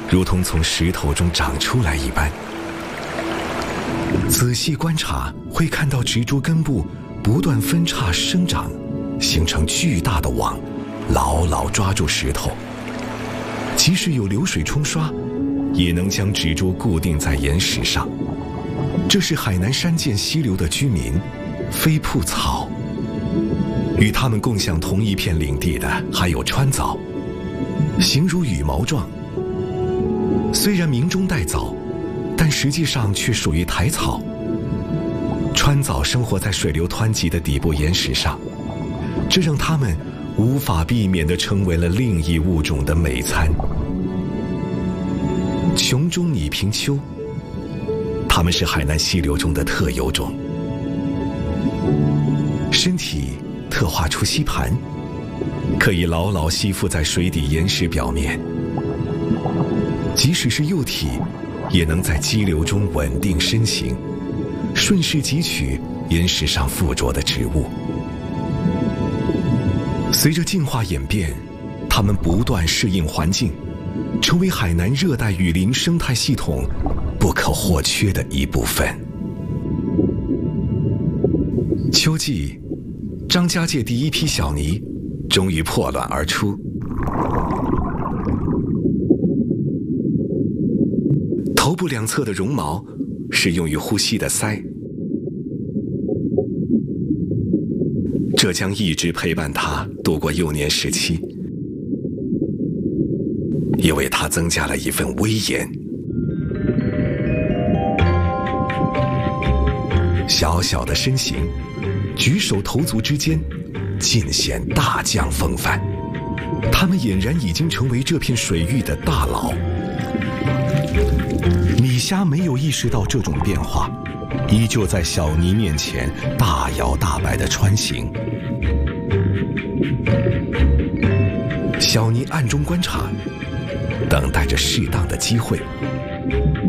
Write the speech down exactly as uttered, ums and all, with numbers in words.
如同从石头中长出来一般。仔细观察，会看到植株根部不断分叉生长，形成巨大的网，牢牢抓住石头。即使有流水冲刷，也能将植株固定在岩石上。这是海南山涧溪流的居民飞瀑草。与它们共享同一片领地的还有川藻，形如羽毛状。虽然名中带藻，但实际上却属于苔草。川藻生活在水流湍急的底部岩石上，这让它们无法避免地成为了另一物种的美餐。琼中拟平鳅，它们是海南溪流中的特有种，身体特化出吸盘，可以牢牢吸附在水底岩石表面。即使是幼体，也能在激流中稳定身形，顺势汲取岩石上附着的植物。随着进化演变，它们不断适应环境，成为海南热带雨林生态系统不可或缺的一部分。秋季，张家界第一批小鲵终于破卵而出。头部两侧的绒毛是用于呼吸的鳃，这将一直陪伴它度过幼年时期，也为它增加了一份威严。小小的身形，举手投足之间尽显大将风范，他们俨然已经成为这片水域的大佬。米虾没有意识到这种变化，依旧在小鲵面前大摇大摆地穿行。小鲵暗中观察，等待着适当的机会。